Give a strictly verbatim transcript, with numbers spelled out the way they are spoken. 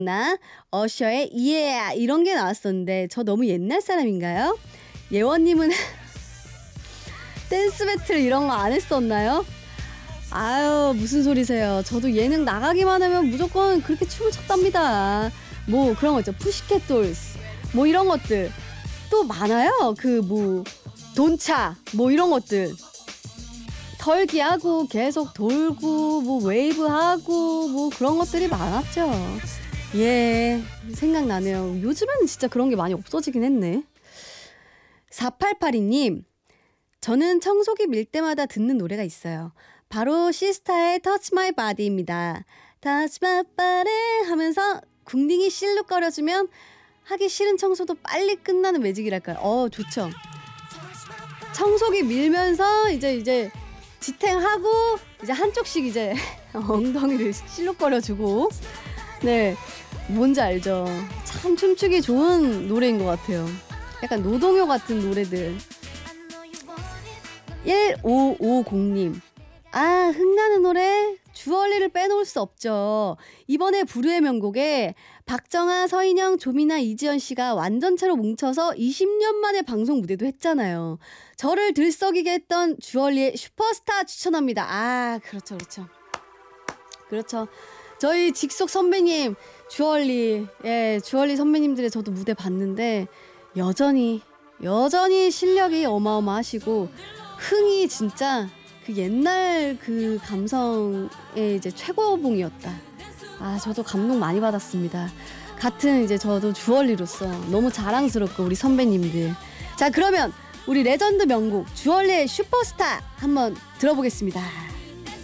나 어셔의 yeah 이런 게 나왔었는데 저 너무 옛날 사람인가요? 예원님은 댄스 배틀 이런 거 안 했었나요? 아유 무슨 소리세요. 저도 예능 나가기만 하면 무조건 그렇게 춤을 췄답니다. 뭐 그런 거 있죠. 푸시캣 돌스 뭐 이런 것들 또 많아요. 그 뭐 돈차 뭐 이런 것들 털기하고 계속 돌고 뭐 웨이브하고 뭐 그런 것들이 많았죠. 예, 생각나네요. 요즘에는 진짜 그런 게 많이 없어지긴 했네. 사팔팔이 님, 저는 청소기 밀 때마다 듣는 노래가 있어요. 바로 시스타의 Touch My Body입니다. Touch My Body 하면서 궁딩이 실룩거려주면 하기 싫은 청소도 빨리 끝나는 매직이랄까요. 어, 좋죠. 청소기 밀면서 이제 이제 지탱하고 이제 한쪽씩 이제 엉덩이를 실룩거려주고 네. 뭔지 알죠? 참 춤추기 좋은 노래인 것 같아요. 약간 노동요 같은 노래들. 일오오공 님. 아, 흥나는 노래? 주얼리를 빼놓을 수 없죠. 이번에 불후의 명곡에 박정아, 서인영, 조미나, 이지연 씨가 완전체로 뭉쳐서 이십 년 만에 방송 무대도 했잖아요. 저를 들썩이게 했던 주얼리의 슈퍼스타 추천합니다. 아, 그렇죠, 그렇죠. 그렇죠. 저희 직속 선배님 주얼리, 예, 주얼리 선배님들의 저도 무대 봤는데 여전히 여전히 실력이 어마어마하시고 흥이 진짜 그 옛날 그 감성의 이제 최고봉이었다. 아, 저도 감동 많이 받았습니다. 같은 이제 저도 주얼리로서 너무 자랑스럽고 우리 선배님들. 자, 그러면 우리 레전드 명곡 주얼리의 슈퍼스타 한번 들어보겠습니다.